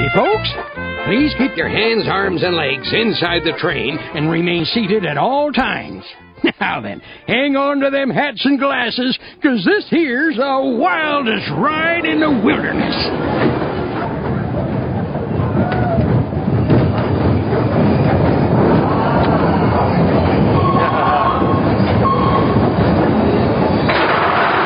folks. Please keep your hands, arms, and legs inside the train and remain seated at all times. Now then, hang on to them hats and glasses, 'cause this here's the wildest ride in the wilderness.